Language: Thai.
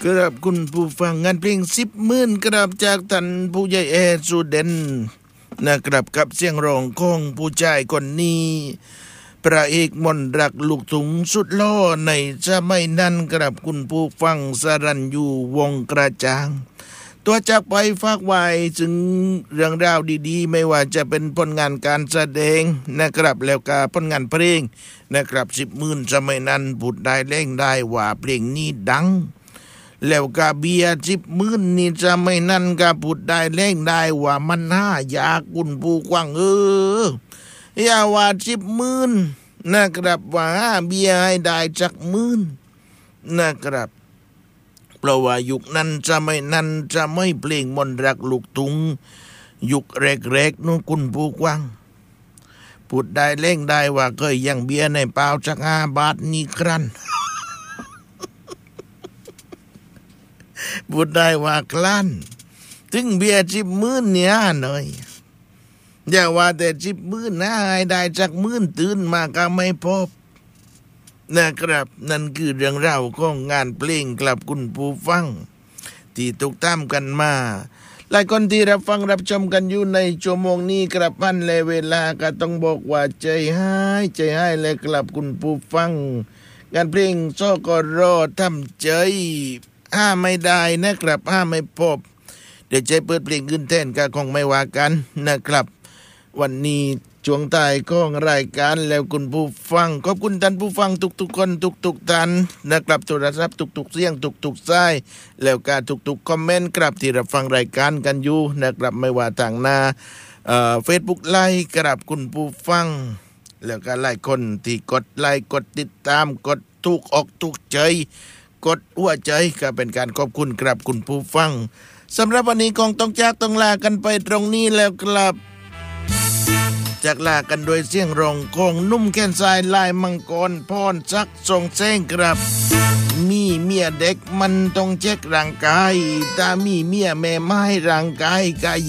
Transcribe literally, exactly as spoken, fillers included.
ครับคุณผู้ฟังงานเพลงสิบหมื่นกราบจากท่านผู้ใหญ่แอสุเดนนะครับกับเสียงร้องของผู้ชายคนนี้พระเอกมนรักลูกถุงสุดล่อในสมัยนั้นกับคุณผู้ฟังสรัญยูวงกระจ่างตัวจากไปฝากไว้ถึงเรื่องราวดีๆไม่ว่าจะเป็นผลงานการแสดงนะครับแล้วก็ผลงานเพลงนะครับสิบหมื่นสมัยนั้นพูดได้เล่งได้ว่าเพลงนี้ดังแล้วก็เบียร์สิบหมื่นนี่จะไม่นั่นก็พูดได้เล่งได้ว่ามันน่าอยากคุณผู้ฟังเอออย่าว่าสิบหมื่นนะครับว่าเบียร์ให้ได้จักหมื่นนะครับเพราะว่ายุคนั้นจะไม่นั้นจะไม่เพลงมนรักลูกทุ่งยุคแรกๆนู้นคุณผู้ฟังพูดได้เล่งได้ว่าเคยยังเบียร์ในเปล่าจักห้าบาทนี่ครั้นพูดได้ว่าคลั่นถึงเบียร์สิบหมื่นเนี่ยหน่อยอย่าว่าแต่สิบหมื่นนะให้ได้จากหมื่นตื่นมาก็ไม่พบนะครับนั่นคือเรื่องราวของงานเพลงกลับคุณผู้ฟังที่ตุกตามกันมาหลายคนที่รับฟังรับชมกันอยู่ในชั่วโมงนี้กระพันและเวลาก็ต้องบอกว่าใจให้ใจให้และกลับคุณผู้ฟังงานเพลงโซกรอทำใจห้าไม่ได้นะครับห้าไม่พบเดี๋ยวใจเปิดเพลงขึ้นแทนก็คงไม่ว่ากันนะครับวันนี้ช่วงท้ายของรายการแล้วคุณผู้ฟังขอบคุณท่านผู้ฟังทุกๆคนทุกๆท่านนะครับโทรศัพท์ทุกๆเสียงทุกๆสายแล้วก็ทุกๆคอมเมนต์ครับที่รับฟังรายการกันอยู่นะครับไม่ว่าทางหน้าเอ่อ Facebook ไลค์ครับคุณผู้ฟังแล้วก็หลายคนที่กดไลค์กดติดตามกดถูกอกถูกใจกดหัวใจก็เป็นการขอบคุณครับคุณผู้ฟังสำหรับวันนี้คงต้องจากต้องลากันไปตรงนี้แล้วครับจากลากันโดยเสียงร้องของนุ่มแค้นทรายลายมังกรพรซักทรงแซงครับมีเมียเด็กมันต้องเช็คร่างกายถ้ามีเมียแม่ไม้ร่างกายกาย